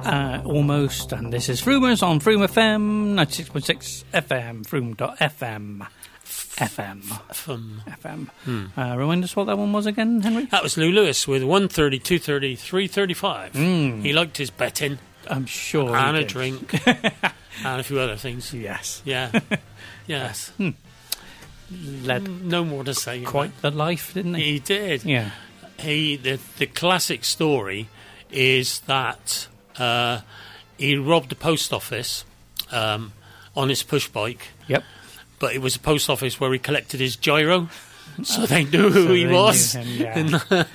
Almost, and this is Frumers on Froome FM 96.6 FM, Froome.fm. FM. Remind us what that one was again, Henry? That was Lou Lewis with 130, 230, 335. He liked his betting. I'm sure. And a drink. And a few other things. Yes. Yeah. Yes. Led no more to say. Quite the life, didn't he? He did. Yeah. The classic story is that he robbed a post office on his push bike. Yep. But it was a post office where he collected his gyro, so they knew who he was. Him, yeah. And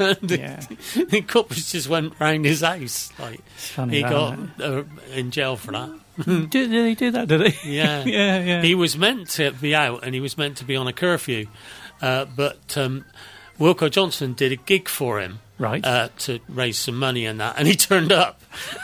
the cops just went round his house. Like he got in jail for that. Did he do that? Did he? Yeah. Yeah. He was meant to be out, and he was meant to be on a curfew, but Wilko Johnson did a gig for him. Right. To raise some money and that, and he turned up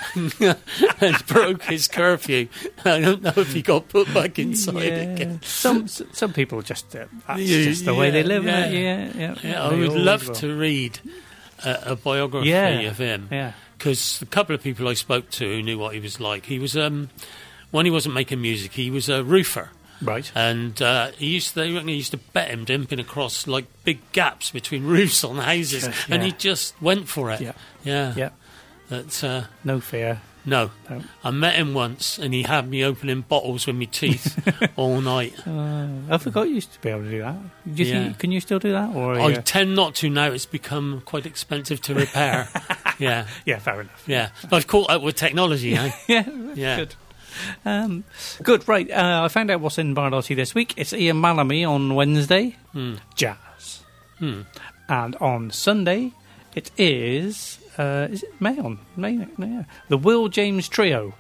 and broke his curfew. I don't know if he got put back inside again. Some people just that's just the way they live. Yeah. I would love to read a biography of him. Yeah. Because a couple of people I spoke to who knew what he was like. He was when he wasn't making music, he was a roofer. Right. And they used to bet him jumping across like big gaps between roofs on houses, and he just went for it. Yeah. That's no fear. No. I met him once, and he had me opening bottles with my teeth all night. I forgot you used to be able to do that. Do you think, can you still do that? Or I tend not to now. It's become quite expensive to repair. Yeah, fair enough. Yeah, I've caught up with technology now. Yeah. Good. Good, right. I found out what's in Bardotti this week. It's Ian Bellamy on Wednesday, jazz. And on Sunday, it is it Mayon? May, yeah. The Will James Trio.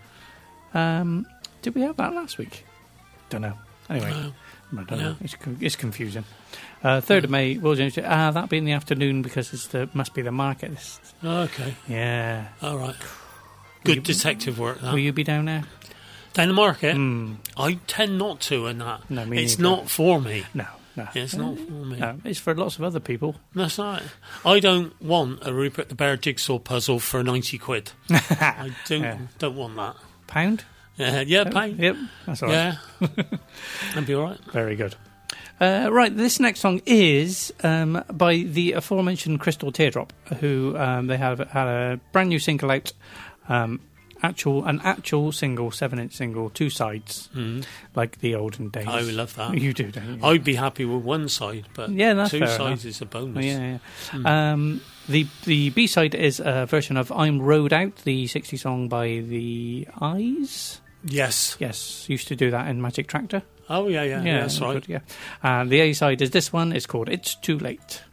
Did we have that last week? Don't know. Anyway, I don't know. It's confusing. 3rd of May, Will James Trio. That'll be in the afternoon because must be the market. Okay. Yeah. All right. Good detective work, that. Will you be down there? Down the market? I tend not to, and that. No, it's not for me. No. It's not for me. No, it's for lots of other people. That's right. I don't want a Rupert the Bear jigsaw puzzle for 90 quid. I don't want that. Pound? Pound. Yep, that's all right. Yeah. That'd be all right. Very good. Right, this next song is by the aforementioned Crystal Teardrop, who they have had a brand new single out. An actual single, 7-inch single, 2 sides, like the olden days. I would love that. You do, don't you? I'd be happy with one side, but that's 2 fair sides enough. is a bonus. Yeah. The B-side is a version of I'm Rode Out, the 60 song by The Eyes. Yes, used to do that in Magic Tractor. Oh, yeah, that's right. Good, yeah. And the A-side is this one. It's called It's Too Late.